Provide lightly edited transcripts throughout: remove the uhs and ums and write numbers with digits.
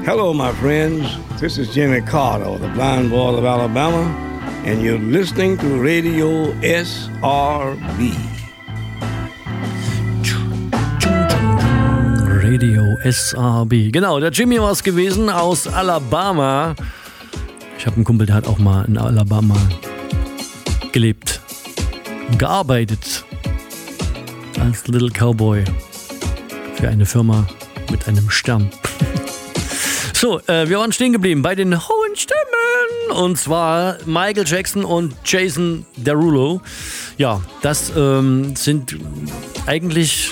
Hello, my friends. This is Jimmy Carter, the blind boy of Alabama, and you're listening to Radio SRB. Radio SRB. Genau, der Jimmy war es gewesen aus Alabama. Ich habe einen Kumpel, der hat auch mal in Alabama gelebt und gearbeitet als Little Cowboy für eine Firma mit einem Stern. So, wir waren stehen geblieben bei den hohen Stimmen. Und zwar Michael Jackson und Jason Derulo. Ja, das sind eigentlich...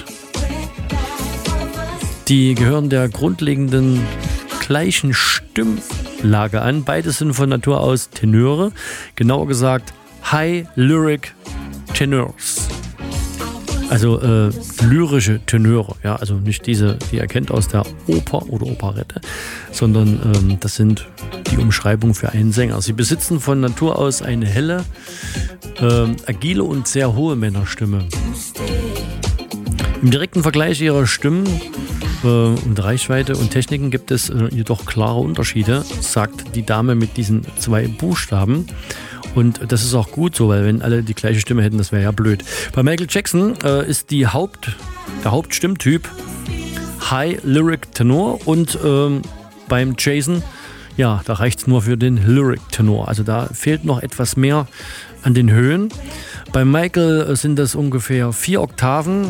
Die gehören der grundlegenden gleichen Stimmlage an. Beide sind von Natur aus Tenöre. Genauer gesagt High Lyric Tenors. Also lyrische Tenöre. Ja, also nicht diese, die ihr kennt aus der Oper oder Operette, sondern das sind die Umschreibungen für einen Sänger. Sie besitzen von Natur aus eine helle, agile und sehr hohe Männerstimme. Im direkten Vergleich ihrer Stimmen und Reichweite und Techniken gibt es jedoch klare Unterschiede, sagt die Dame mit diesen 2 Buchstaben. Und das ist auch gut so, weil wenn alle die gleiche Stimme hätten, das wäre ja blöd. Bei Michael Jackson ist der Hauptstimmtyp High Lyric Tenor und beim Jason, ja, da reicht es nur für den Lyric Tenor. Also da fehlt noch etwas mehr an den Höhen. Bei Michael sind das ungefähr 4 Oktaven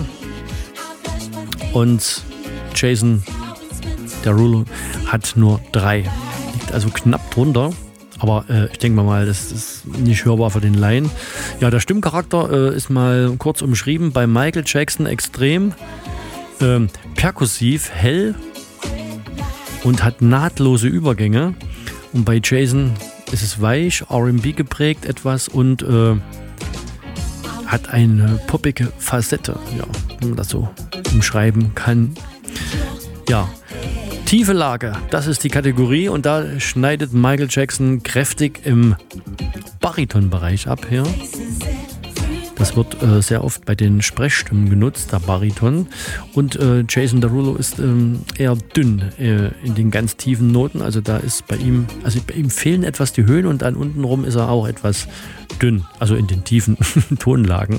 und Jason Derulo hat nur 3. Liegt also knapp drunter. Aber ich denke mal, das ist nicht hörbar für den Laien. Ja, der Stimmcharakter ist mal kurz umschrieben. Bei Michael Jackson extrem perkussiv, hell und hat nahtlose Übergänge. Und bei Jason ist es weich, R&B geprägt etwas und hat eine poppige Facette, ja, wenn man das so umschreiben kann. Ja, tiefe Lage, das ist die Kategorie und da schneidet Michael Jackson kräftig im Baritonbereich ab hier. Das wird sehr oft bei den Sprechstimmen genutzt, der Bariton. Und Jason Derulo ist eher dünn in den ganz tiefen Noten. Also da ist bei ihm fehlen etwas die Höhen und dann untenrum ist er auch etwas dünn, also in den tiefen Tonlagen.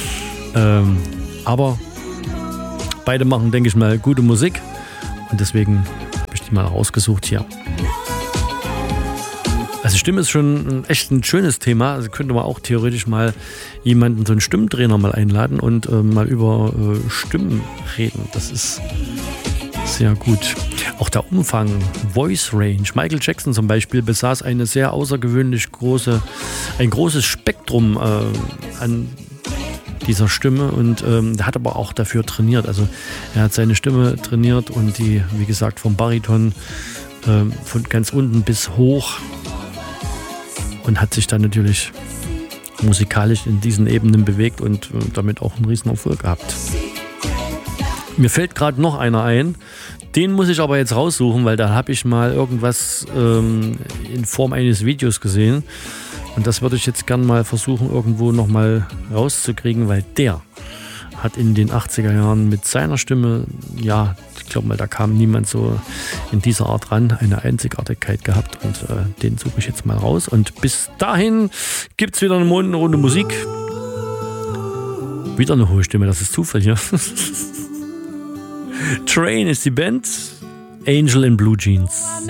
Aber beide machen, denke ich mal, gute Musik. Und deswegen habe ich die mal rausgesucht hier. Also Stimme ist schon echt ein schönes Thema. Also könnte man auch theoretisch mal jemanden, so einen Stimmtrainer mal einladen und mal über Stimmen reden. Das ist sehr gut. Auch der Umfang, Voice Range. Michael Jackson zum Beispiel besaß eine sehr außergewöhnlich ein großes Spektrum an dieser Stimme und er hat aber auch dafür trainiert. Also er hat seine Stimme trainiert und die, wie gesagt, vom Bariton von ganz unten bis hoch und hat sich dann natürlich musikalisch in diesen Ebenen bewegt und damit auch einen riesen Erfolg gehabt. Mir fällt gerade noch einer ein, den muss ich aber jetzt raussuchen, weil da habe ich mal irgendwas in Form eines Videos gesehen. Und das würde ich jetzt gern mal versuchen, irgendwo nochmal rauszukriegen, weil der hat in den 80er Jahren mit seiner Stimme, ja, ich glaube mal, da kam niemand so in dieser Art ran, eine Einzigartigkeit gehabt und den suche ich jetzt mal raus. Und bis dahin gibt es wieder eine Runde Musik. Wieder eine hohe Stimme, das ist Zufall hier. Train ist die Band, Angel in Blue Jeans.